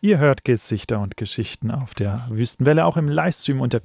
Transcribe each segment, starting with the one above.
Ihr hört Gesichter und Geschichten auf der Wüstenwelle, auch im Livestream unter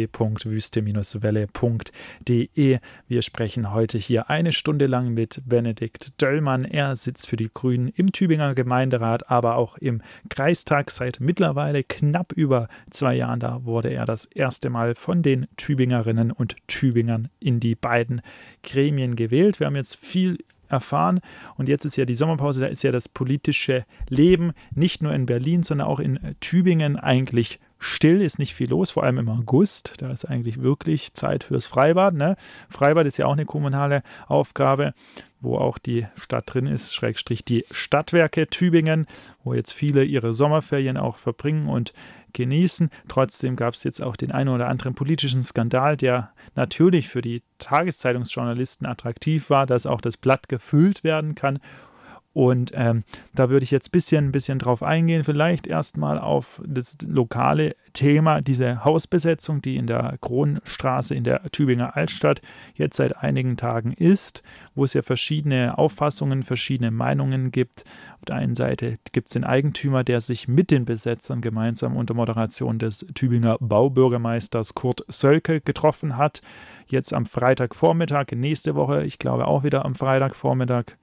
www.wüste-welle.de. Wir sprechen heute hier eine Stunde lang mit Benedikt Döllmann. Er sitzt für die Grünen im Tübinger Gemeinderat, aber auch im Kreistag seit mittlerweile knapp über 2 Jahren. Da wurde er das erste Mal von den Tübingerinnen und Tübingern in die beiden Gremien gewählt. Wir haben jetzt viel erfahren. Und jetzt ist ja die Sommerpause, da ist ja das politische Leben nicht nur in Berlin, sondern auch in Tübingen eigentlich still, ist nicht viel los, vor allem im August. Da ist eigentlich wirklich Zeit fürs Freibad. Ne? Freibad ist ja auch eine kommunale Aufgabe, wo auch die Stadt drin ist, Schrägstrich die Stadtwerke Tübingen, wo jetzt viele ihre Sommerferien auch verbringen und genießen. Trotzdem gab es jetzt auch den einen oder anderen politischen Skandal, der natürlich für die Tageszeitungsjournalisten attraktiv war, dass auch das Blatt gefüllt werden kann. Und da würde ich jetzt ein bisschen drauf eingehen, vielleicht erstmal auf das lokale Thema, diese Hausbesetzung, die in der Kronstraße in der Tübinger Altstadt jetzt seit einigen Tagen ist, wo es ja verschiedene Auffassungen, verschiedene Meinungen gibt. Auf der einen Seite gibt es den Eigentümer, der sich mit den Besetzern gemeinsam unter Moderation des Tübinger Baubürgermeisters Kurt Sölke getroffen hat. Jetzt am Freitagvormittag, nächste Woche, ich glaube auch wieder am Freitagvormittag,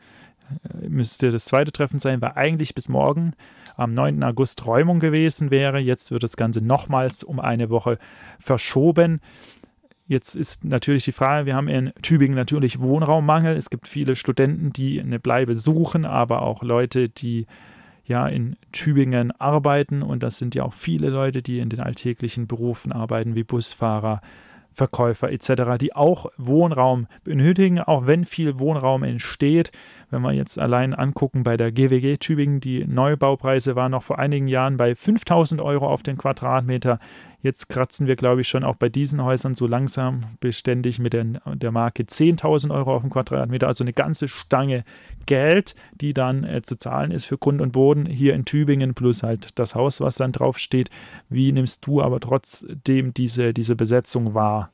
müsste das zweite Treffen sein, weil eigentlich bis morgen am 9. August Räumung gewesen wäre. Jetzt wird das Ganze nochmals um eine Woche verschoben. Jetzt ist natürlich die Frage, wir haben in Tübingen natürlich Wohnraummangel. Es gibt viele Studenten, die eine Bleibe suchen, aber auch Leute, die ja in Tübingen arbeiten. Und das sind ja auch viele Leute, die in den alltäglichen Berufen arbeiten, wie Busfahrer, Verkäufer etc., die auch Wohnraum benötigen, auch wenn viel Wohnraum entsteht. Wenn wir jetzt allein angucken bei der GWG Tübingen, die Neubaupreise waren noch vor einigen Jahren bei 5.000 Euro auf den Quadratmeter. Jetzt kratzen wir, glaube ich, schon auch bei diesen Häusern so langsam beständig mit der Marke 10.000 Euro auf den Quadratmeter. Also eine ganze Stange Geld, die dann zu zahlen ist für Grund und Boden hier in Tübingen, plus halt das Haus, was dann draufsteht. Wie nimmst du aber trotzdem diese Besetzung wahr?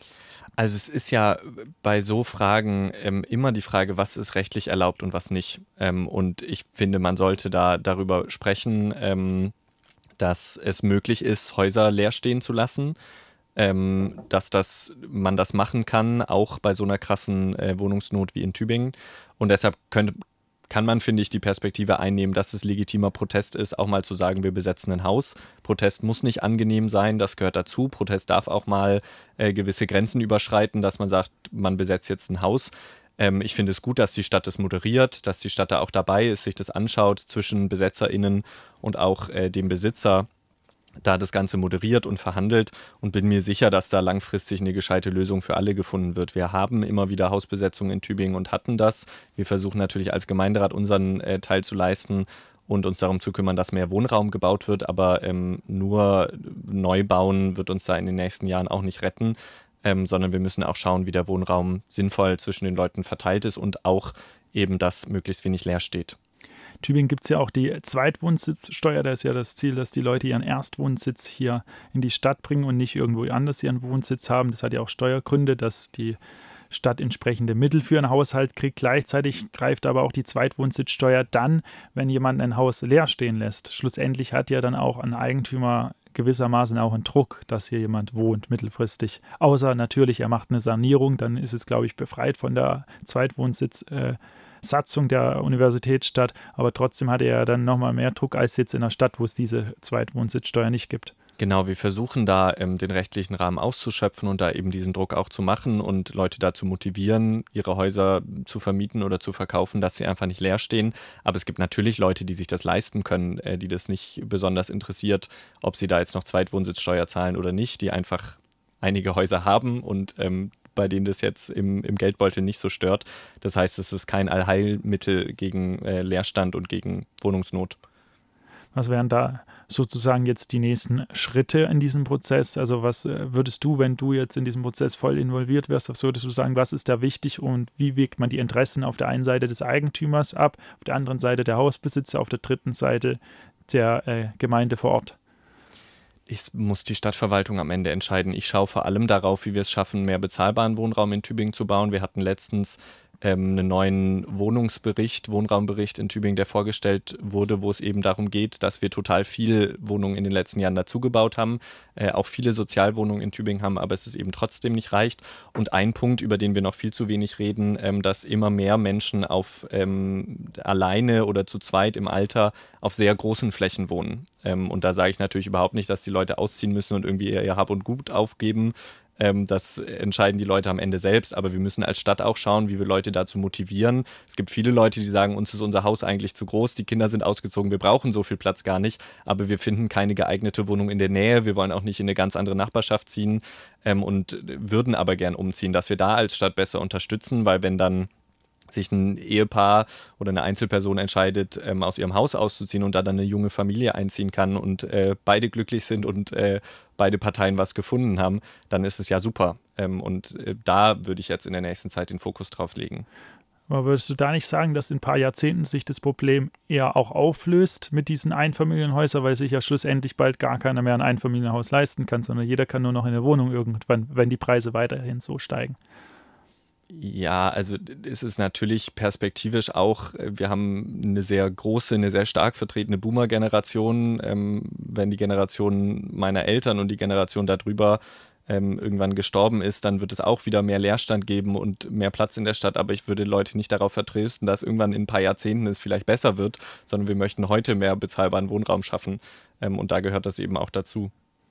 Also es ist ja bei so Fragen immer die Frage, was ist rechtlich erlaubt und was nicht. Und ich finde, man sollte da darüber sprechen, dass es möglich ist, Häuser leer stehen zu lassen, dass man das machen kann, auch bei so einer krassen Wohnungsnot wie in Tübingen. Und deshalb kann man, finde ich, die Perspektive einnehmen, dass es legitimer Protest ist, auch mal zu sagen, wir besetzen ein Haus. Protest muss nicht angenehm sein, das gehört dazu. Protest darf auch mal gewisse Grenzen überschreiten, dass man sagt, man besetzt jetzt ein Haus. Ich finde es gut, dass die Stadt das moderiert, dass die Stadt da auch dabei ist, sich das anschaut zwischen BesetzerInnen und auch dem Besitzer, da das Ganze moderiert und verhandelt, und bin mir sicher, dass da langfristig eine gescheite Lösung für alle gefunden wird. Wir haben immer wieder Hausbesetzungen in Tübingen und hatten das. Wir versuchen natürlich als Gemeinderat unseren Teil zu leisten und uns darum zu kümmern, dass mehr Wohnraum gebaut wird, aber nur Neubauen wird uns da in den nächsten Jahren auch nicht retten, sondern wir müssen auch schauen, wie der Wohnraum sinnvoll zwischen den Leuten verteilt ist und auch eben, dass möglichst wenig leer steht. Tübingen gibt es ja auch die Zweitwohnsitzsteuer. Da ist ja das Ziel, dass die Leute ihren Erstwohnsitz hier in die Stadt bringen und nicht irgendwo anders ihren Wohnsitz haben. Das hat ja auch Steuergründe, dass die Stadt entsprechende Mittel für einen Haushalt kriegt. Gleichzeitig greift aber auch die Zweitwohnsitzsteuer dann, wenn jemand ein Haus leer stehen lässt. Schlussendlich hat ja dann auch ein Eigentümer gewissermaßen auch einen Druck, dass hier jemand wohnt mittelfristig. Außer natürlich, er macht eine Sanierung, dann ist es, glaube ich, befreit von der Zweitwohnsitzsatzung der Universitätsstadt, aber trotzdem hat er ja dann nochmal mehr Druck als jetzt in der Stadt, wo es diese Zweitwohnsitzsteuer nicht gibt. Genau, wir versuchen da den rechtlichen Rahmen auszuschöpfen und da eben diesen Druck auch zu machen und Leute dazu motivieren, ihre Häuser zu vermieten oder zu verkaufen, dass sie einfach nicht leer stehen. Aber es gibt natürlich Leute, die sich das leisten können, die das nicht besonders interessiert, ob sie da jetzt noch Zweitwohnsitzsteuer zahlen oder nicht, die einfach einige Häuser haben und bei denen das jetzt im Geldbeutel nicht so stört. Das heißt, es ist kein Allheilmittel gegen Leerstand und gegen Wohnungsnot. Was wären da sozusagen jetzt die nächsten Schritte in diesem Prozess? Also was würdest du, wenn du jetzt in diesem Prozess voll involviert wärst, was würdest du sagen, was ist da wichtig und wie wägt man die Interessen auf der einen Seite des Eigentümers ab, auf der anderen Seite der Hausbesitzer, auf der dritten Seite der Gemeinde vor Ort? Es muss die Stadtverwaltung am Ende entscheiden. Ich schaue vor allem darauf, wie wir es schaffen, mehr bezahlbaren Wohnraum in Tübingen zu bauen. Wir hatten letztens einen neuen Wohnraumbericht in Tübingen, der vorgestellt wurde, wo es eben darum geht, dass wir total viel Wohnungen in den letzten Jahren dazugebaut haben, auch viele Sozialwohnungen in Tübingen haben, aber es ist eben trotzdem nicht reicht. Und ein Punkt, über den wir noch viel zu wenig reden, dass immer mehr Menschen alleine oder zu zweit im Alter auf sehr großen Flächen wohnen. Und da sage ich natürlich überhaupt nicht, dass die Leute ausziehen müssen und irgendwie ihr Hab und Gut aufgeben. Das entscheiden die Leute am Ende selbst, aber wir müssen als Stadt auch schauen, wie wir Leute dazu motivieren. Es gibt viele Leute, die sagen, uns ist unser Haus eigentlich zu groß, die Kinder sind ausgezogen, wir brauchen so viel Platz gar nicht, aber wir finden keine geeignete Wohnung in der Nähe, wir wollen auch nicht in eine ganz andere Nachbarschaft ziehen und würden aber gern umziehen, dass wir da als Stadt besser unterstützen, weil wenn dann sich ein Ehepaar oder eine Einzelperson entscheidet, aus ihrem Haus auszuziehen und da dann eine junge Familie einziehen kann und beide glücklich sind und beide Parteien was gefunden haben, dann ist es ja super. Da würde ich jetzt in der nächsten Zeit den Fokus drauf legen. Aber würdest du da nicht sagen, dass in ein paar Jahrzehnten sich das Problem eher auch auflöst mit diesen Einfamilienhäusern, weil sich ja schlussendlich bald gar keiner mehr ein Einfamilienhaus leisten kann, sondern jeder kann nur noch in der Wohnung irgendwann, wenn die Preise weiterhin so steigen? Ja, also es ist natürlich perspektivisch auch, wir haben eine sehr große, eine sehr stark vertretene Boomer-Generation. Wenn die Generation meiner Eltern und die Generation darüber irgendwann gestorben ist, dann wird es auch wieder mehr Leerstand geben und mehr Platz in der Stadt. Aber ich würde Leute nicht darauf vertrösten, dass irgendwann in ein paar Jahrzehnten es vielleicht besser wird, sondern wir möchten heute mehr bezahlbaren Wohnraum schaffen. Und da gehört das eben auch dazu.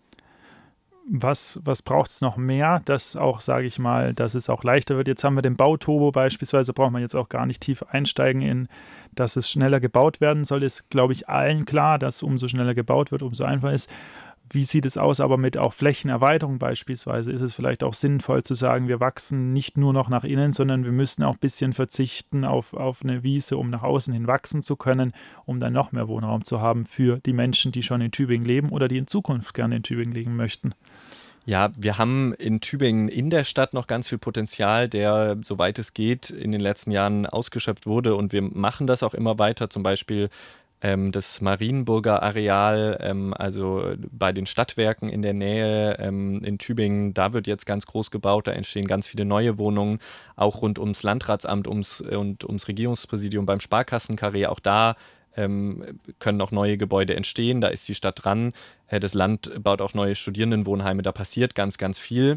Was braucht es noch mehr, dass auch, sage ich mal, dass es auch leichter wird? Jetzt haben wir den Bauturbo beispielsweise, braucht man jetzt auch gar nicht tief einsteigen in, dass es schneller gebaut werden soll. Ist, glaube ich, allen klar, dass umso schneller gebaut wird, umso einfacher ist. Wie sieht es aus aber mit auch Flächenerweiterung beispielsweise? Ist es vielleicht auch sinnvoll zu sagen, wir wachsen nicht nur noch nach innen, sondern wir müssen auch ein bisschen verzichten auf eine Wiese, um nach außen hin wachsen zu können, um dann noch mehr Wohnraum zu haben für die Menschen, die schon in Tübingen leben oder die in Zukunft gerne in Tübingen leben möchten? Ja, wir haben in Tübingen in der Stadt noch ganz viel Potenzial, der, soweit es geht, in den letzten Jahren ausgeschöpft wurde. Und wir machen das auch immer weiter. Zum Beispiel das Marienburger Areal, also bei den Stadtwerken in der Nähe in Tübingen, da wird jetzt ganz groß gebaut, da entstehen ganz viele neue Wohnungen, auch rund ums Landratsamt und ums Regierungspräsidium beim Sparkassenkarree, auch da können noch neue Gebäude entstehen, da ist die Stadt dran, das Land baut auch neue Studierendenwohnheime, da passiert ganz, ganz viel.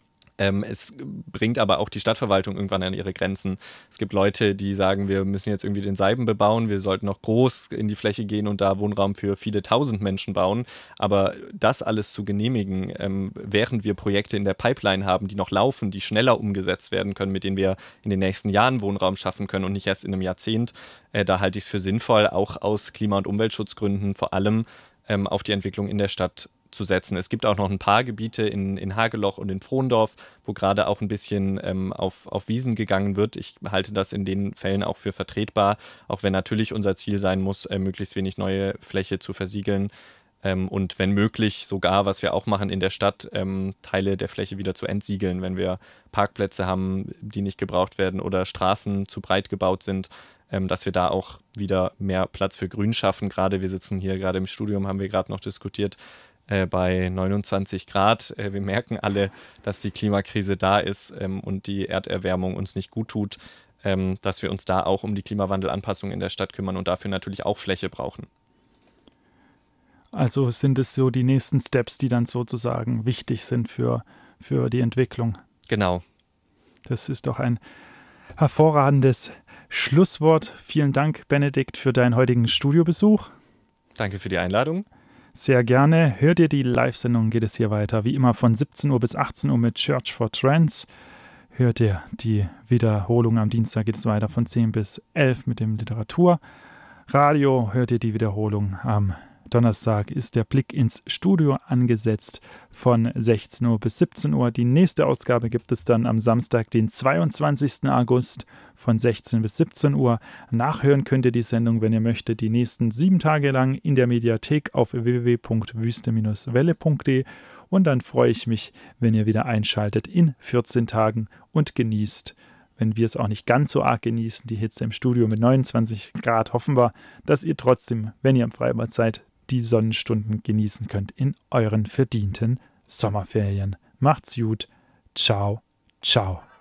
Es bringt aber auch die Stadtverwaltung irgendwann an ihre Grenzen. Es gibt Leute, die sagen, wir müssen jetzt irgendwie den Seiben bebauen, wir sollten noch groß in die Fläche gehen und da Wohnraum für viele tausend Menschen bauen. Aber das alles zu genehmigen, während wir Projekte in der Pipeline haben, die noch laufen, die schneller umgesetzt werden können, mit denen wir in den nächsten Jahren Wohnraum schaffen können und nicht erst in einem Jahrzehnt, da halte ich es für sinnvoll, auch aus Klima- und Umweltschutzgründen vor allem auf die Entwicklung in der Stadt zu setzen. Es gibt auch noch ein paar Gebiete in Hageloch und in Frohndorf, wo gerade auch ein bisschen auf Wiesen gegangen wird. Ich halte das in den Fällen auch für vertretbar, auch wenn natürlich unser Ziel sein muss, möglichst wenig neue Fläche zu versiegeln und wenn möglich sogar, was wir auch machen in der Stadt, Teile der Fläche wieder zu entsiegeln, wenn wir Parkplätze haben, die nicht gebraucht werden oder Straßen zu breit gebaut sind, dass wir da auch wieder mehr Platz für Grün schaffen. Gerade wir sitzen hier gerade im Studium, haben wir gerade noch diskutiert, bei 29 Grad. Wir merken alle, dass die Klimakrise da ist und die Erderwärmung uns nicht gut tut, dass wir uns da auch um die Klimawandelanpassung in der Stadt kümmern und dafür natürlich auch Fläche brauchen. Also sind es so die nächsten Steps, die dann sozusagen wichtig sind für die Entwicklung. Genau. Das ist doch ein hervorragendes Schlusswort. Vielen Dank, Benedikt, für deinen heutigen Studiobesuch. Danke für die Einladung. Sehr gerne. Hört ihr die Live-Sendung, geht es hier weiter. Wie immer von 17 Uhr bis 18 Uhr mit Church for Trends. Hört ihr die Wiederholung am Dienstag, geht es weiter von 10 bis 11 mit dem Literaturradio. Hört ihr die Wiederholung am Donnerstag ist der Blick ins Studio angesetzt von 16 Uhr bis 17 Uhr. Die nächste Ausgabe gibt es dann am Samstag, den 22. August von 16 bis 17 Uhr. Nachhören könnt ihr die Sendung, wenn ihr möchtet, die nächsten 7 Tage lang in der Mediathek auf www.wüste-welle.de. Und dann freue ich mich, wenn ihr wieder einschaltet in 14 Tagen und genießt, wenn wir es auch nicht ganz so arg genießen, die Hitze im Studio mit 29 Grad, hoffen wir, dass ihr trotzdem, wenn ihr am Freibad seid, die Sonnenstunden genießen könnt in euren verdienten Sommerferien. Macht's gut. Ciao, ciao.